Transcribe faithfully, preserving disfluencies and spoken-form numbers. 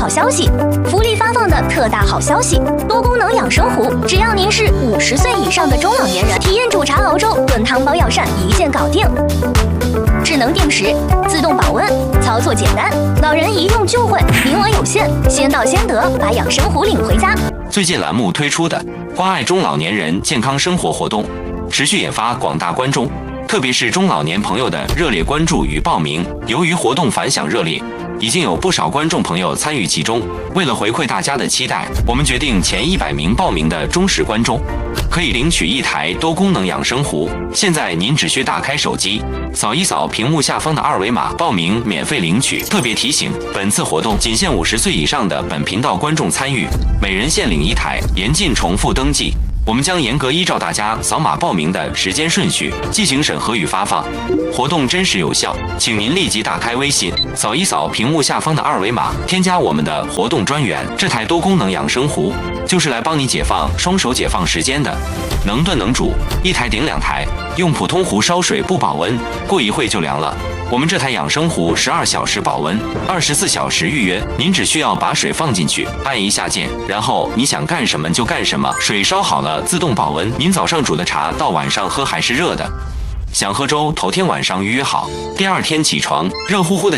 好消息！福利发放的特大好消息！多功能养生壶，只要您是五十岁以上的中老年人，体验煮茶熬粥、炖汤保养膳一键搞定。智能定时，自动保温，操作简单，老人一用就会，名额有限，先到先得，把养生壶领回家。 最近栏目推出的关爱中老年人健康生活活动，持续引发广大观众，特别是中老年朋友的热烈关注与报名。由于活动反响热烈，已经有不少观众朋友参与其中。为了回馈大家的期待，我们决定前一百名报名的忠实观众可以领取一台多功能养生壶。现在您只需打开手机，扫一扫屏幕下方的二维码，报名免费领取。特别提醒，本次活动仅限五十岁以上的本频道观众参与，每人限领一台，严禁重复登记。我们将严格依照大家扫码报名的时间顺序进行审核与发放，活动真实有效，请您立即打开微信，扫一扫屏幕下方的二维码，添加我们的活动专员。这台多功能养生壶就是来帮你解放双手解放时间的，能炖能煮，一台顶两台，用普通壶烧水不保温，过一会就凉了。我们这台养生壶十二小时保温，二十四小时预约，您只需要把水放进去，按一下键，然后你想干什么就干什么，水烧好了自动保温，您早上煮的茶到晚上喝还是热的。想喝粥，头天晚上预约好，第二天起床热乎乎的